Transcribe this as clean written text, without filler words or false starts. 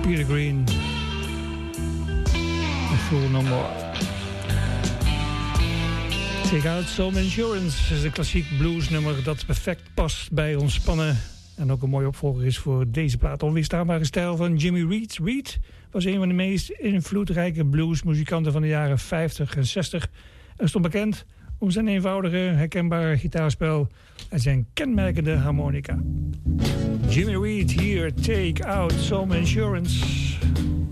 Peter Green. Fool No More. Take Out Some Insurance is een klassiek bluesnummer dat perfect past bij ontspannen. En ook een mooie opvolger is voor deze plaat. Onweerstaanbare stijl van Jimmy Reed. Reed was een van de meest invloedrijke bluesmuzikanten van de jaren 50 en 60. En stond bekend om zijn eenvoudige, herkenbare gitaarspel en zijn kenmerkende harmonica. Jimmy Reed hier, Take Out Some Insurance.